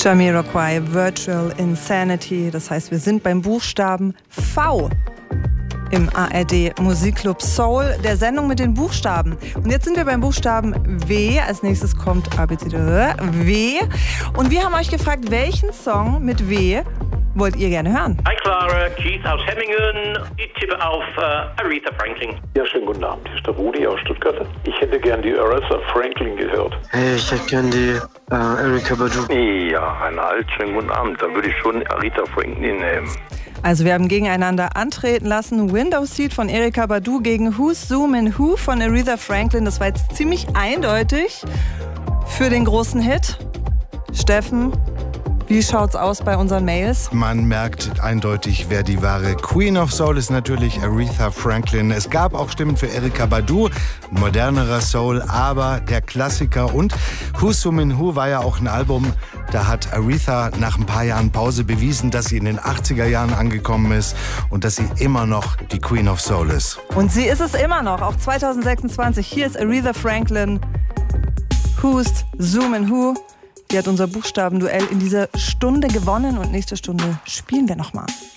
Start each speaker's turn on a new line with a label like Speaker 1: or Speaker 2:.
Speaker 1: Jamiroquai, Virtual Insanity. Das heißt, wir sind beim Buchstaben V im ARD Musikclub Soul, der Sendung mit den Buchstaben. Und jetzt sind wir beim Buchstaben W. Als nächstes kommt W. Und wir haben euch gefragt, welchen Song mit W wollt ihr gerne hören?
Speaker 2: Hi Clara, Keith aus Hemmingen. Ich tippe auf Aretha Franklin.
Speaker 3: Ja, schönen guten Abend. Hier ist der Rudi aus Stuttgart. Ich hätte gern die Aretha Franklin gehört.
Speaker 4: Hey, ich hätte gern die Erykah Badu.
Speaker 5: Ja, schönen guten Abend. Da würde ich schon Aretha Franklin nehmen.
Speaker 1: Also wir haben gegeneinander antreten lassen. Window Seat von Erykah Badu gegen Who's Zoomin' Who von Aretha Franklin. Das war jetzt ziemlich eindeutig für den großen Hit. Steffen, wie schaut's aus bei unseren Mails?
Speaker 6: Man merkt eindeutig, wer die wahre Queen of Soul ist, natürlich Aretha Franklin. Es gab auch Stimmen für Erykah Badu, modernerer Soul, aber der Klassiker und Who's Zoomin' Who war ja auch ein Album, da hat Aretha nach ein paar Jahren Pause bewiesen, dass sie in den 80er Jahren angekommen ist und dass sie immer noch die Queen of Soul ist.
Speaker 1: Und sie ist es immer noch, auch 2026. Hier ist Aretha Franklin, Who's Zoomin' Who. Die hat unser Buchstabenduell in dieser Stunde gewonnen und nächste Stunde spielen wir nochmal.